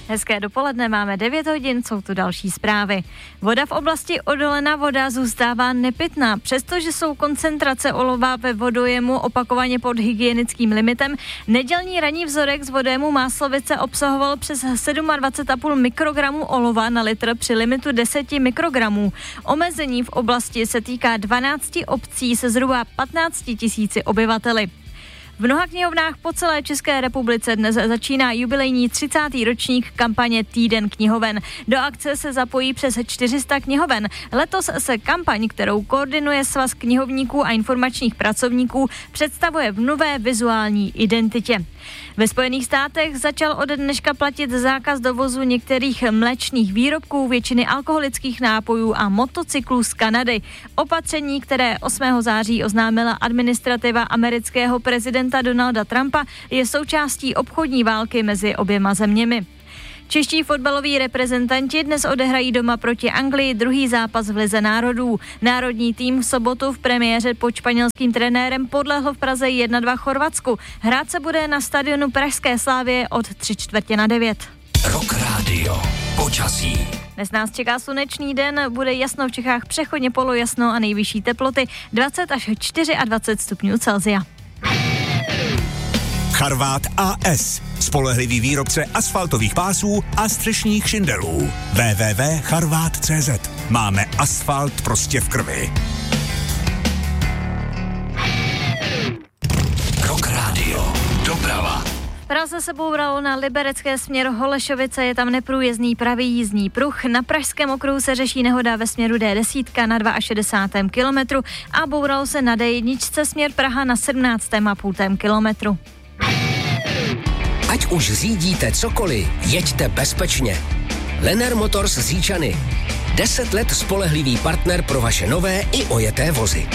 Hezké dopoledne, máme 9 hodin, jsou tu další zprávy. Voda v oblasti Odolena Voda zůstává nepitná, přestože jsou koncentrace olova ve vodojemu opakovaně pod hygienickým limitem. Nedělní ranní vzorek z vodojemu Máslovice obsahoval přes 27,5 mikrogramů olova na litr při limitu 10 mikrogramů. Omezení v oblasti se týká 12 obcí se zhruba 15 000 obyvateli. V mnoha knihovnách po celé České republice dnes začíná jubilejní 30. ročník kampaně Týden knihoven. Do akce se zapojí přes 400 knihoven. Letos se kampaň, kterou koordinuje Svaz knihovníků a informačních pracovníků, představuje v nové vizuální identitě. Ve Spojených státech začal ode dneška platit zákaz dovozu některých mléčných výrobků, většiny alkoholických nápojů a motocyklů z Kanady. Opatření, které 8. září oznámila administrativa amerického prezidenta Donalda Trumpa, je součástí obchodní války mezi oběma zeměmi. Čeští fotbaloví reprezentanti dnes odehrají doma proti Anglii druhý zápas v Lize národů. Národní tým v sobotu v premiéře pod španělským trenérem podlehl v Praze 1-2 Chorvatsku. Hrát se bude na stadionu Pražské Slávie od 8:45. Rock Radio. Počasí. Dnes nás čeká slunečný den, bude jasno v Čechách, přechodně polojasno a nejvyšší teploty 20 až 24 stupňů Celsia. Charvát A.S. Spolehlivý výrobce asfaltových pásů a střešních šindelů. www.charvat.cz. Máme asfalt prostě v krvi. Rock Radio. Doprava. Praze se bouralo na Liberecké směr Holešovice, je tam neprůjezdný pravý jízdní pruh. Na Pražském okruhu se řeší nehoda ve směru D10 na 62. kilometru a bouralo se na D1 směr Praha na 17,5 kilometru. Ať už řídíte cokoliv, jeďte bezpečně. Lenner Motors z Říčany. 10 let spolehlivý partner pro vaše nové i ojeté vozy.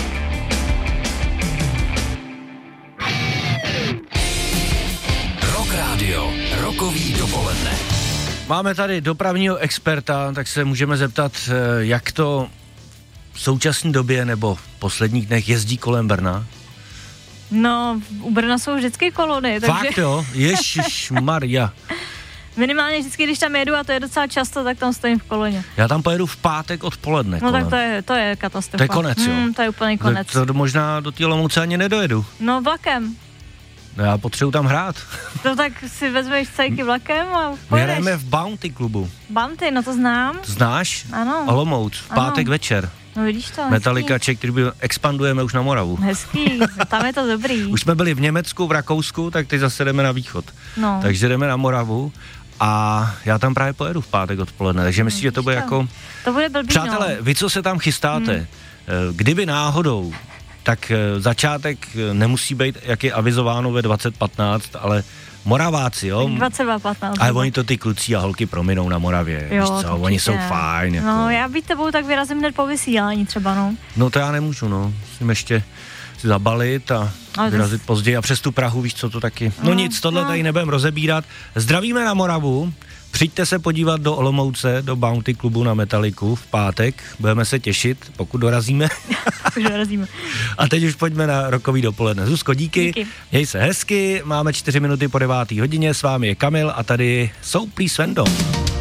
Rock Radio. Rokový dopoledne. Máme tady dopravního experta, tak se můžeme zeptat, jak to v současné době nebo v posledních dnech jezdí kolem Brna. No, u Brna jsou vždycky kolony, takže... Fakt jo? Ježišmarja. Minimálně vždycky, když tam jedu, a to je docela často, tak tam stojím v koloně. Já tam pojedu v pátek odpoledne. No kolem. tak to je katastrofa. To je konec, jo? To je úplný konec. To možná do té Olomouce ani nedojedu. No vlakem. No já potřebuji tam hrát. No tak si vezmeš cejky vlakem a My pojedeš. hrajeme v Bounty klubu. Bounty, no to znám. To znáš? Ano. Olomouc, v pátek večer. No vidíš to, Metallica Czech, který expandujeme už na Moravu. Hezký, tam je to dobrý. Už jsme byli v Německu, v Rakousku, tak teď zase jdeme na východ. No. Takže jdeme na Moravu a já tam právě pojedu v pátek odpoledne, takže myslím, že to bude jako... To bude blbý, Přátelé, vy co se tam chystáte, kdyby náhodou, tak začátek nemusí být, jak je avizováno ve 20:15, ale Moraváci, jo? 22:15. Ale oni to ty kluci a holky prominou na Moravě, jo, víš co, oni jsou fajn. Jako. No, já být tebou tak vyrazím hned po vysílání třeba, no. No to já nemůžu, no. Musím ještě si zabalit a vyrazit později a přes tu Prahu, víš co, to taky. No nic, tohle tady nebudem rozebírat. Zdravíme na Moravu. Přijďte se podívat do Olomouce, do Bounty klubu na Metalliku v pátek. Budeme se těšit, pokud dorazíme. A teď už pojďme na rokový dopoledne. Zuzko, díky. Měj se hezky, máme 4 minuty po 9. hodině, s vámi je Kamil a tady Souplý Svendo.